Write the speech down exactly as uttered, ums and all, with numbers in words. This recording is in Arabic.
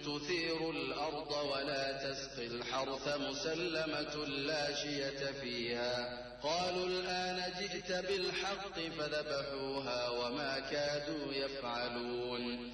تثير الأرض ولا تسقي الحرث مسلمة لا شية فيها. قالوا الآن جئت بالحق فذبحوها وما كادوا يفعلون.